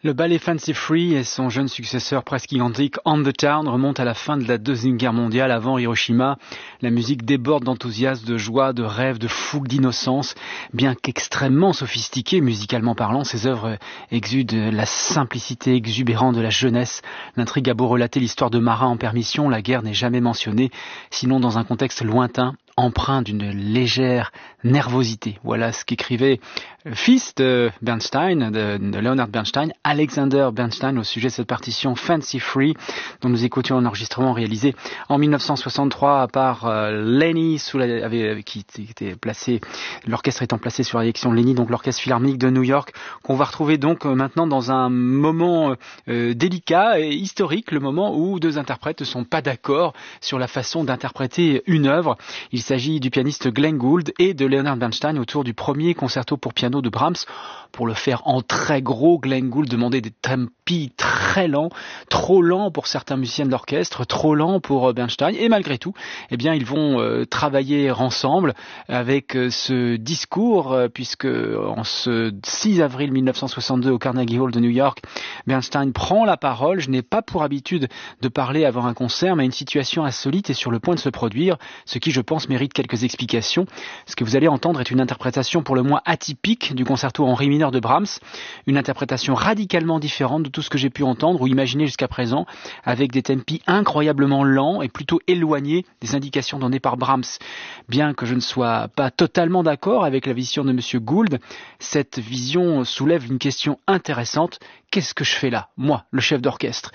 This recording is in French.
Le ballet Fancy Free et son jeune successeur presque identique On the Town remontent à la fin de la Deuxième Guerre mondiale avant Hiroshima. La musique déborde d'enthousiasme, de joie, de rêve, de fougue, d'innocence. Bien qu'extrêmement sophistiquées musicalement parlant, ces œuvres exudent la simplicité exubérante de la jeunesse. L'intrigue a beau relater l'histoire de marins en permission, la guerre n'est jamais mentionnée, sinon dans un contexte lointain, empreint d'une légère nervosité. Voilà ce qu'écrivait le fils de Bernstein, de Leonard Bernstein, Alexander Bernstein, au sujet de cette partition Fancy Free, dont nous écoutions un enregistrement réalisé en 1963 par Lenny, qui était placé, l'orchestre étant placé sous la direction de Lenny, donc l'orchestre philharmonique de New York, qu'on va retrouver donc maintenant dans un moment délicat et historique, le moment où deux interprètes ne sont pas d'accord sur la façon d'interpréter une œuvre. Il s'agit du pianiste Glenn Gould et de Leonard Bernstein autour du premier concerto pour piano de Brahms. Pour le faire en très gros, Glenn Gould demandait des tempi très lents, trop lents pour certains musiciens de l'orchestre, trop lents pour Bernstein. Et malgré tout, eh bien, ils vont travailler ensemble avec ce discours, puisque en ce 6 avril 1962 au Carnegie Hall de New York, Bernstein prend la parole. Je n'ai pas pour habitude de parler avant un concert, mais une situation insolite est sur le point de se produire, ce qui, je pense, mérite quelques explications. Ce que vous allez entendre est une interprétation pour le moins atypique du concerto en ré mineur de Brahms, une interprétation radicalement différente de tout ce que j'ai pu entendre ou imaginer jusqu'à présent, avec des tempi incroyablement lents et plutôt éloignés des indications données par Brahms. Bien que je ne sois pas totalement d'accord avec la vision de Monsieur Gould, cette vision soulève une question intéressante. Qu'est-ce que je fais là, moi, le chef d'orchestre ?